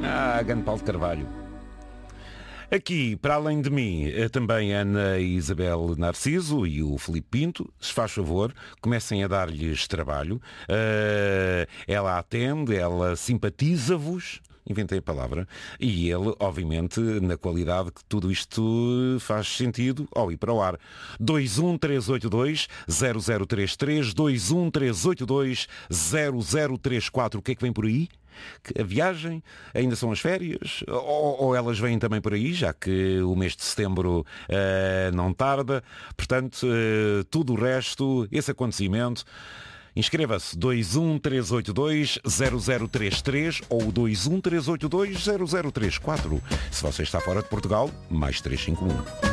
Grande Paulo de Carvalho. Aqui, para além de mim, também a Ana Isabel Narciso e o Filipe Pinto. Se faz favor, comecem a dar-lhes trabalho. Ela atende, ela simpatiza-vos. Inventei a palavra. E ele, obviamente, na qualidade que tudo isto faz sentido ao ir para o ar. 21382-0033, 21382-0034. O que é que vem por aí? A viagem? Ainda são as férias? Ou elas vêm também por aí, já que o mês de setembro não tarda. Portanto, tudo o resto, esse acontecimento... Inscreva-se 21382-0033 ou 21382-0034. Se você está fora de Portugal, mais 351.